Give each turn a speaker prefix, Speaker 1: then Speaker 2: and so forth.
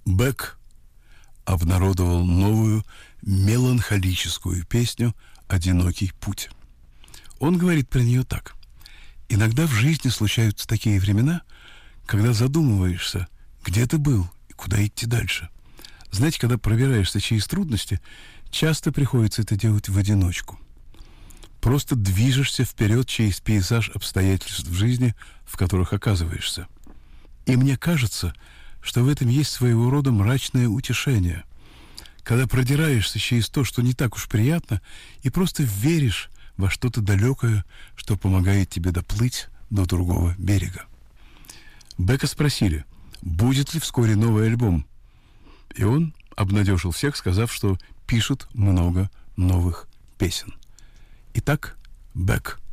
Speaker 1: Бек обнародовал новую меланхолическую песню «Одинокий путь». Он говорит про нее так. «Иногда в жизни случаются такие времена, когда задумываешься, где ты был и куда идти дальше. Знаете, когда пробираешься через трудности, часто приходится это делать в одиночку. Просто движешься вперед через пейзаж обстоятельств в жизни, в которых оказываешься. И мне кажется, что в этом есть своего рода мрачное утешение, когда продираешься через то, что не так уж приятно, и просто веришь во что-то далекое, что помогает тебе доплыть до другого берега». Бека спросили, будет ли вскоре новый альбом. И он обнадежил всех, сказав, что пишет много новых песен. Итак, Бек.